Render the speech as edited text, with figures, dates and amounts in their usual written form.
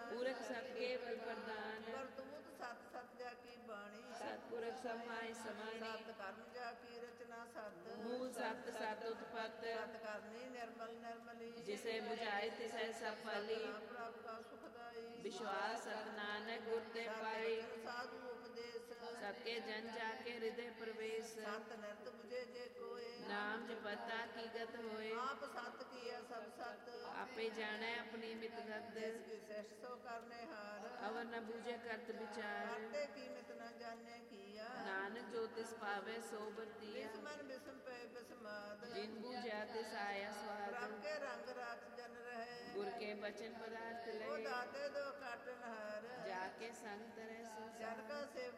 ਪੁਰਖ ਸਤ ਕੇਵਲ ਪ੍ਰਦਾਨ ਕਰਤੂਤ ਸਤ ਸਤ ਜਾ ਕੀ ਬਾਣੀ ਸਤਿਪੁਰਖ ਸਮਾਈ ਸਮਾਣੀ ਸਤ ਕਰਨ ਜਾ ਕੀ ਰਚਨਾ ਸਤ ਮੂਲ ਸਤ ਸਤ ਉਤਪਤ ਸਤ ਕਰਨੀ ਨਿਰਮਲ ਨਿਰਮਲੀ ਜਿਸੇ 부ਝਾਏ ਤਿਸੈ ਸਭ ਫਲੀ ਪ੍ਰਭ ਕਾ ਸੁਖਦਾਈ ਵਿਸ਼ਵਾਸ ਸਤ ਨਾਨਕ ਗੁਰ ਤੇ ਪਾਈ ਸਾਧੂ ਉਪਦੇਸ਼ ਸਤਕੇ ਜਨ ਜਾ ਕੇ ਹਿਰਦੇ ਪ੍ਰਵੇਸ਼ ਸਤ ਨਿਰਤ 부ਝੇ ਜੇ ਕੋਏ ਨਾਮ ਜਪਤਾ ਕੀ ਗਤ ਹੋਏ ਆਪ ਸਤ ਕੀਆ ਸਭ ਸਤ ਆਪੇ ਜਾਣੈ ਆਪਣੀ ਮਿਤ ਗਤ ਜਿਸ ਕੀ ਸ੍ਰਿਸ਼ਟ ਸੋ ਕਰਨੇ ਹਾਰ ਅਵਰ ਨ ਬੂਝੇ ਕਰਤ ਵਿਚਾਰ ਕਰਤੇ ਕੀਮਤ ਨ ਜਾਣੇ ਕੀਆ ਨਾਨਕ ਜੋ ਤਿਸ ਪਾਵੇ ਸੋ ਵਰਤੀਆ ਬਿਸਮਨ ਬਿਸਮ ਪੈ ਬਿਸਮਾਦ ਜਿਨ ਬੂਝਿਆ ਤਿਸ ਆਇਆ ਸਵਾਦ ਪ੍ਰਭ ਕੇ ਰੰਗ ਰਾਤ ਜਨ ਰਹੇ ਗੁਰ ਕੇ ਬਚਨ ਪਦਾਰਥ ਉਹ ਲਏ ਦਾਤੇ ਦੋ ਕਾਟਨ ਹਾਰ ਜਾ ਕੇ ਸੰਗ ਤਰੇ ਜਨ ਸੰਸਾਰ ਕਾ ਸੇਵਕ